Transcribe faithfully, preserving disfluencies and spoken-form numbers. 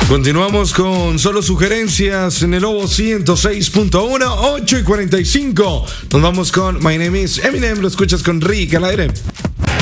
Continuamos con solo sugerencias en el Lobo ciento seis punto uno, ocho y cuarenta y cinco. Nos vamos con My Name is Eminem. Lo escuchas con Rick al aire.